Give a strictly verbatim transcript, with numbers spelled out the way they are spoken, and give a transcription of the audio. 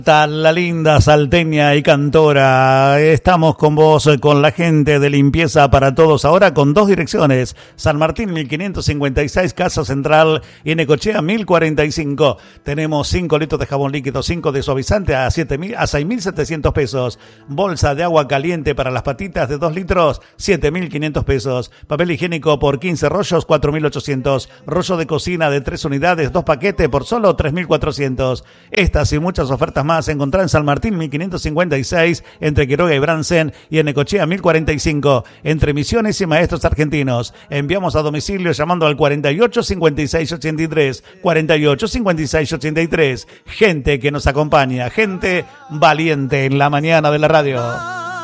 Tal la linda salteña y cantora. Estamos con vos, con la gente de Limpieza para Todos, ahora con dos direcciones: San Martín mil quinientos cincuenta y seis, Casa Central, y Necochea mil cuarenta y cinco. Tenemos cinco litros de jabón líquido, cinco de suavizante a siete mil, a seis mil setecientos pesos. Bolsa de agua caliente para las patitas de dos litros, siete mil quinientos pesos. Papel higiénico por quince rollos, cuatro mil ochocientos. Rollo de cocina de tres unidades, dos paquetes por solo tres mil cuatrocientos. Estas y muchas ofertas más se encontrarán en San Martín mil quinientos cincuenta y seis, entre Quiroga y Bransen, y en Necochea mil cuarenta y cinco, entre Misiones y Maestros Argentinos. Enviamos a domicilio llamando al cuarenta y ocho cincuenta y seis ochenta y tres, cuarenta y ocho cincuenta y seis ochenta y tres. Gente que nos acompaña, gente valiente en la mañana de la radio.